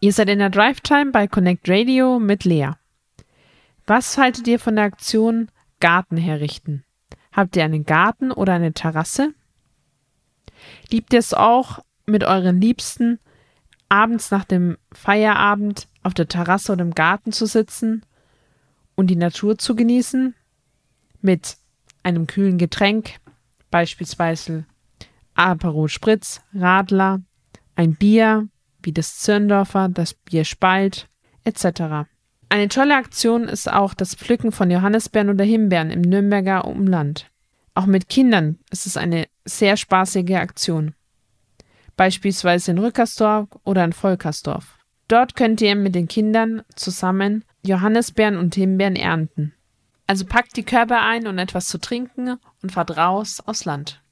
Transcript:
Ihr seid in der Drive Time bei Connect Radio mit Lea. Was haltet ihr von der Aktion Garten herrichten? Habt ihr einen Garten oder eine Terrasse? Liebt ihr es auch, mit euren Liebsten abends nach dem Feierabend auf der Terrasse oder im Garten zu sitzen und die Natur zu genießen? Mit einem kühlen Getränk, beispielsweise Aperol Spritz, Radler, ein Bier, wie das Zirndorfer, das Bier Spalt, etc. Eine tolle Aktion ist auch das Pflücken von Johannisbeeren oder Himbeeren im Nürnberger Umland. Auch mit Kindern ist es eine sehr spaßige Aktion. Beispielsweise in Rückersdorf oder in Volkersdorf. Dort könnt ihr mit den Kindern zusammen Johannisbeeren und Himbeeren ernten. Also packt die Körbe ein und etwas zu trinken und fahrt raus aufs Land.